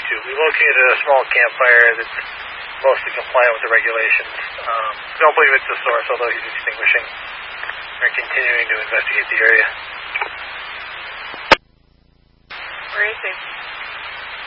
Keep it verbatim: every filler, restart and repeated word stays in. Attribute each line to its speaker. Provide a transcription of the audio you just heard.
Speaker 1: to. We located a small campfire that's mostly compliant with the regulations. Um, don't believe it's the source, although he's extinguishing. We're continuing to investigate the area.